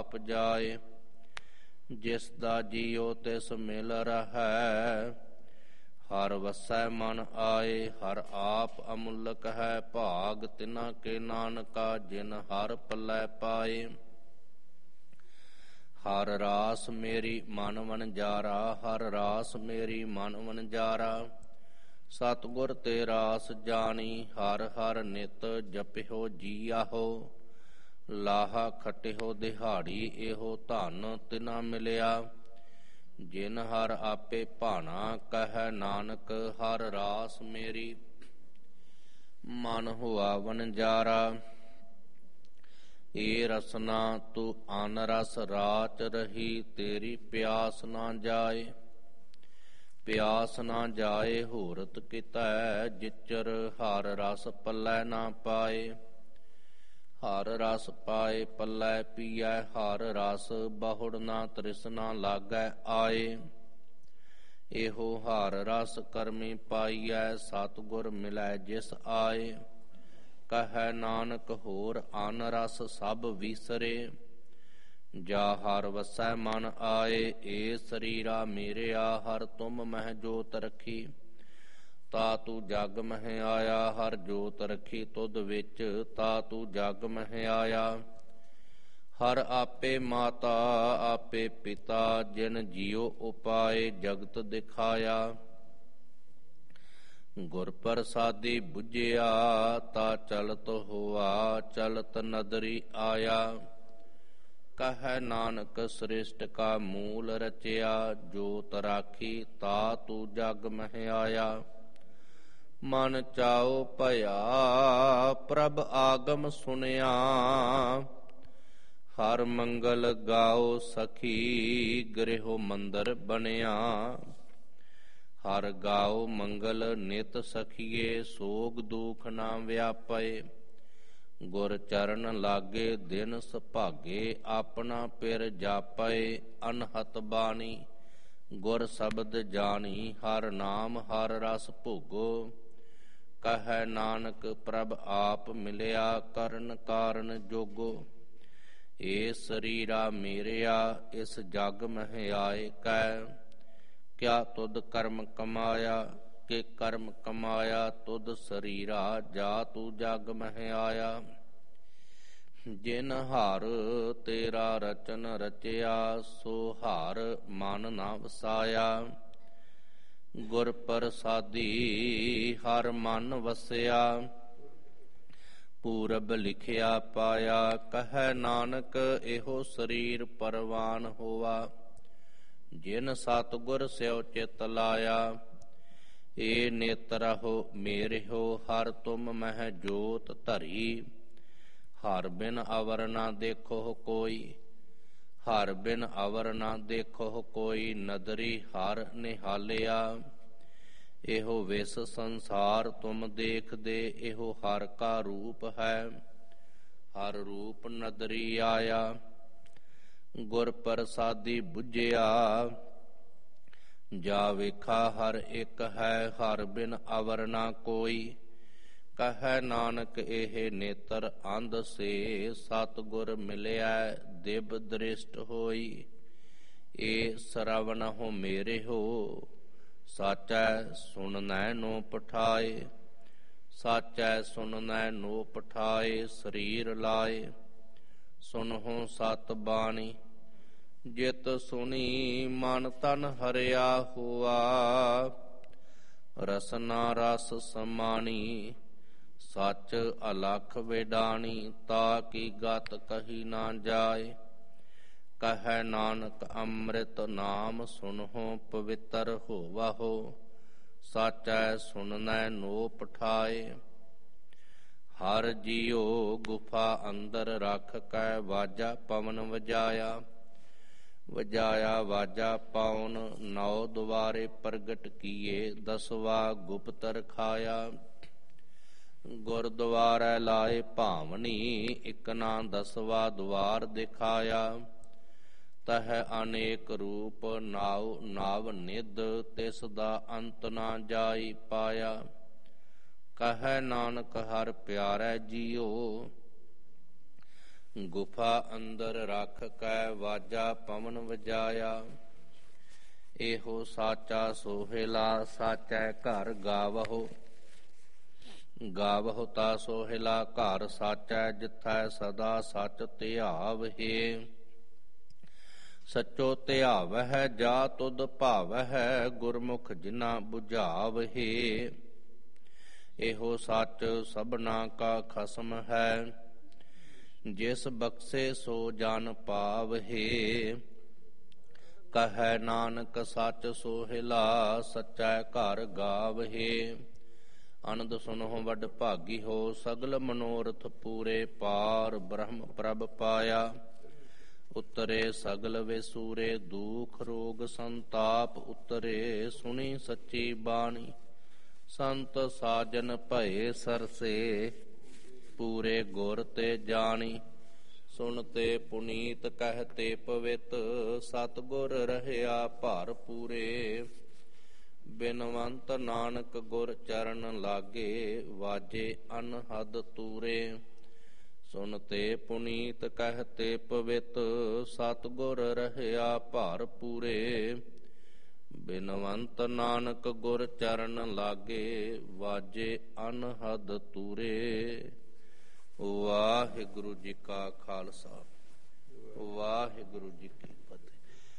ਆਪ ਜਾਏ। ਜਿਸ ਦਾ ਜੀਉ ਤਿਸ ਮਿਲ ਰਹੈ, ਹਰ ਵਸੈ ਮਨ ਆਏ। ਹਰ ਆਪ ਅਮੁਲਕ ਹੈ, ਭਾਗ ਤਿਨਾ ਕੇ ਨਾਨਕਾ, ਜਿਨ ਹਰ ਪੱਲੇ ਪਾਏ। ਹਰ ਰਾਸ ਮੇਰੀ ਮਨ ਵਣਜਾਰਾ, ਹਰ ਰਾਸ ਮੇਰੀ ਮਨ ਵਣਜਾਰਾ। ਸਤਿਗੁਰ ਤੇ ਰਾਸ ਜਾਣੀ, ਹਰ ਹਰ ਨਿਤ ਜਪਿਓ ਜੀਆਹੋ। ਲਾਹਾ ਖਟਿਓ ਦਿਹਾੜੀ, ਇਹੋ ਧਨ ਤਿਨਾ ਮਿਲਿਆ। ਜਿਨ ਹਰ ਆਪੇ ਭਾਣਾ, ਕਹੈ ਨਾਨਕ ਹਰ ਰਾਸ ਮੇਰੀ ਮਨ ਹੁਆ ਵਣਜਾਰਾ। ਏ ਰਸਨਾ ਤੂੰ ਅਨ ਰਸ ਰਾਚ ਰਹੀ, ਤੇਰੀ ਪਿਆਸ ਨਾ ਜਾਏ। ਪਿਆਸ ਨਾ ਜਾਏ ਹੂਰਤ ਕਿਤੈ, ਜਿਚਰ ਹਰ ਰਸ ਪੱਲੇ ਨਾ ਪਾਏ। ਹਰ ਰਸ ਪਾਏ ਪੱਲੇ ਪੀਐ, ਹਰ ਰਸ ਬਹੁੜ ਨਾ ਤ੍ਰਿਸ਼ਨਾ ਲਾਗੈ ਆਏ। ਇਹੋ ਹਰ ਰਸ ਕਰਮੀ ਪਾਈਐ, ਸਤਿਗੁਰ ਮਿਲੈ ਜਿਸ ਆਏ। ਕਹੈ ਨਾਨਕ ਹੋਰ ਅਨ ਰਸ ਸਭ ਵੀਸਰੇ, ਜਾ ਹਰ ਵਸੈ ਮਨ ਆਏ। ਏ ਸਰੀਰਾ ਮੇਰਿਆ, ਹਰ ਤੁਮ ਮਹਿ ਜੋਤ ਰਖੀ। ਤਾ ਤੂੰ ਜਗ ਮਹਿ ਆਇਆ, ਹਰ ਜੋਤ ਰਖੀ ਤੁਧ ਵਿੱਚ, ਤਾ ਤੂੰ ਜਗ ਮਹਿ ਆਇਆ। ਹਰ ਆਪੇ ਮਾਤਾ ਆਪੇ ਪਿਤਾ, ਜਿਨ ਜੀਉ ਉਪਾਏ ਜਗਤ ਦਿਖਾਇਆ। ਗੁਰ ਪ੍ਰਸਾਦੀ ਬੁਝਿਆ, ਤਾ ਚਲਤ ਹੋਆ ਚਲਤ ਨਦਰੀ ਆਇਆ। ਕਹੈ ਨਾਨਕ ਸ੍ਰਿਸ਼ਟ ਕਾ ਮੂਲ ਰਚਿਆ, ਜੋਤ ਰਾਖੀ ਤਾ ਤੂੰ ਜਗ ਮਹਿ ਆਇਆ। ਮਨ ਚਾਉ ਭਇਆ ਪ੍ਰਭ ਆਗਮ ਸੁਨਿਆ, ਹਰ ਮੰਗਲ ਗਾਓ ਸਖੀ ਗ੍ਰਹਿ ਮੰਦਰ ਬਣਿਆ। ਹਰ ਗਾਓ ਮੰਗਲ ਨਿਤ ਸਖੀਏ, ਸੋਗ ਦੁਖ ਨਾ ਵਿਆਪੈ। ਗੁਰ ਚਰਨ ਲਾਗੇ ਦਿਨ ਸੁਭਾਗੇ, ਆਪਣਾ ਪਿਰ ਜਾਪੈ। ਅਨਹਤ ਬਾਣੀ ਗੁਰ ਸ਼ਬਦ ਜਾਣੀ, ਹਰ ਨਾਮ ਹਰ ਰਸ ਭੋਗੋ। ਕਹੈ ਨਾਨਕ ਪ੍ਰਭ ਆਪ ਮਿਲਿਆ, ਕਰਨ ਕਾਰਨ ਜੋਗੋ। ਏ ਸਰੀਰਾ ਮੇਰਿਆ, ਇਸ ਜਗ ਮਹਿ ਆਏ ਕੈ। ਕਿਆ ਤੁਧ ਕਰਮ ਕਮਾਇਆ, ਕਿ ਕਰਮ ਕਮਾਇਆ ਤੁਧ ਸਰੀਰਾ, ਜਾ ਤੂੰ ਜਗ ਮਹਿ ਆਇਆ। ਜਿਨ ਹਰ ਤੇਰਾ ਰਚਨ ਰਚਿਆ, ਸੋ ਹਰ ਮਨ ਨਾ ਵਸਾਇਆ। ਗੁਰ ਪ੍ਰਸਾਦੀ ਹਰ ਮਨ ਵਸਿਆ, ਪੂਰਬ ਲਿਖਿਆ ਪਾਇਆ। ਕਹੈ ਨਾਨਕ ਇਹੋ ਸਰੀਰ ਪਰਵਾਨ ਹੋਆ, ਜਿਨ ਸਤਿਗੁਰ ਸਿਉ ਚਿਤ ਲਾਇਆ। ਏ ਨੇਤਰਹੁ ਮੇਰਿਹੁ, ਹਰ ਤੁਮ ਮਹਿ ਜੋਤ ਧਰੀ। ਹਰ ਬਿਨ ਅਵਰ ਨਾ ਦੇਖੋ ਕੋਈ, ਹਰ ਬਿਨ ਅਵਰ ਨਾ ਦੇਖੋ ਕੋਈ। ਨਦਰੀ ਹਰ ਨਿਹਾਲਿਆ, ਇਹੋ ਵਿਸ ਸੰਸਾਰ ਤੁਮ ਦੇਖਦੇ। ਇਹੋ ਹਰ ਕਾ ਰੂਪ ਹੈ, ਹਰ ਰੂਪ ਨਦਰੀ ਆਇਆ। ਗੁਰ ਪ੍ਰਸਾਦੀ ਬੁਝਿਆ, ਜਾ ਵੇਖਾ ਹਰ ਇੱਕ ਹੈ। ਹਰ ਬਿਨ ਅਵਰ ਨਾ ਕੋਈ, ਕਹੈ ਨਾਨਕ ਇਹ ਨੇਤਰ ਅੰਧ ਸੇ। ਸਤਿਗੁਰ ਮਿਲਿਆ ਦਿਵ ਦ੍ਰਿਸ਼ਟ ਹੋਈ। ਏ ਸਰਵਣਹੁ ਮੇਰਿਹੁ, ਸਾਚੈ ਸੁਣਨੈ ਨੋ ਪਠਾਏ। ਸਾਚੈ ਸੁਣਨੈ ਨੋ ਪਠਾਏ, ਸਰੀਰ ਲਾਏ। ਸੁਨਹੁ ਸਤ ਬਾਣੀ, ਜਿਤ ਸੁਣੀ ਮਨ ਤਨ ਹਰਿਆ ਹੋਆ। ਰਸਨਾ ਰਸ ਸਮਾਣੀ, ਸਚ ਅਲਖ ਵਿਡਾਣੀ। ਤਾ ਕੀ ਗਤ ਕਹੀ ਨਾ ਜਾਏ। ਕਹੈ ਨਾਨਕ ਅੰਮ੍ਰਿਤ ਨਾਮ ਸੁਨਹੁ, ਪਵਿੱਤਰ ਹੋਵਹੁ। ਸਾਚੈ ਸੁਣਨੈ ਨੋ ਪਠਾਏ। ਹਰ ਜੀਉ ਗੁਫਾ ਅੰਦਰ ਰਖ ਕੈ, ਵਾਜਾ ਪਵਨ ਵਜਾਇਆ। ਵਜਾਇਆ ਵਾਜਾ ਪਉਨ, ਨੌ ਦੁਆਰੇ ਪ੍ਰਗਟ ਕੀਏ। ਦਸਵਾ ਗੁਪਤ ਰਖਾਇਆ। ਗੁਰਦੁਆਰੈ ਲਾਏ ਭਾਵਨੀ, ਇਕ ਨਾ ਦਸਵਾ ਦੁਆਰ ਦਿਖਾਇਆ। ਤਹ ਅਨੇਕ ਰੂਪ ਨਾਉ ਨਾਵ ਨਿਧ, ਤਿਸ ਦਾ ਅੰਤ ਨਾ ਜਾਈ ਪਾਇਆ। ਕਹੈ ਨਾਨਕ ਹਰ ਪਿਆਰੈ ਜੀਉ, ਗੁਫਾ ਅੰਦਰ ਰਖ ਕੈ ਵਾਜਾ ਪਵਨ ਵਜਾਇਆ। ਇਹੋ ਸਾਚਾ ਸੋਹਿਲਾ ਸਾਚੈ ਘਰ ਗਾਵਹੁ। ਗਾਵਹੁ ਤਾ ਸੋਹਿਲਾ ਘਰ ਸਾਚੈ ਜਿਥੈ ਸਦਾ ਸਚ ਧਿਆਵਹਿ। ਸਚੋ ਧਿਆਵਹਿ ਜਾ ਤੁਧ ਭਾਵਹਿ ਗੁਰਮੁਖ ਜਿਨਾ ਬੁਝਾਵਹਿ। ਇਹੋ ਸੱਚ ਸਭਨਾ ਕਾ ਖਸਮ ਹੈ ਜਿਸ ਬਖਸ਼ੇ ਸੋ ਜਨ ਪਾਵਹਿ। ਕਹੈ ਨਾਨਕ ਸਚ ਸੋਹਿਲਾ ਸਚੈ ਘਰ ਗਾਵਹਿ। ਅਨੰਦ ਸੁਨਹੁ ਵਡ ਭਾਗੀ ਹੋ ਸਗਲ ਮਨੋਰਥ ਪੂਰੇ। ਪਾਰ ਬ੍ਰਹਮ ਪ੍ਰਭ ਪਾਇਆ ਉਤਰੇ ਸਗਲ ਵਿਸੂਰੇ। ਦੁਖ ਰੋਗ ਸੰਤਾਪ ਉਤਰੇ ਸੁਣੀ ਸੱਚੀ ਬਾਣੀ। ਸੰਤ ਸਾਜਨ ਭਏ ਸਰਸੇ ਪੂਰੇ ਗੁਰ ਤੇ ਜਾਣੀ। ਸੁਣਤੇ ਪੁਨੀਤ ਕਹਤੇ ਪਵਿੱਤ ਸਤਿਗੁਰ ਰਹਿਆ ਭਰ ਪੂਰੇ। ਬਿਨਵੰਤ ਨਾਨਕ ਗੁਰ ਚਰਨ ਲਾਗੇ ਵਾਜੇ ਅਨਹਦ ਤੂਰੇ। ਸੁਨਤੇ ਪੁਨੀਤ ਕਹਤੇ ਪਵਿੱਤ ਸਤਿਗੁਰ ਰਹਿਆ ਭਰ ਪੂਰੇ। ਬਿਨਵੰਤ ਨਾਨਕ ਗੁਰ ਚਰਨ ਲਾਗੇ ਵਾਜੇ ਅਨਹਦ ਤੂਰੇ। ਵਾਹਿਗੁਰੂ ਜੀ ਕਾ ਖਾਲਸਾ ਵਾਹਿਗੁਰੂ ਜੀ ਕੀ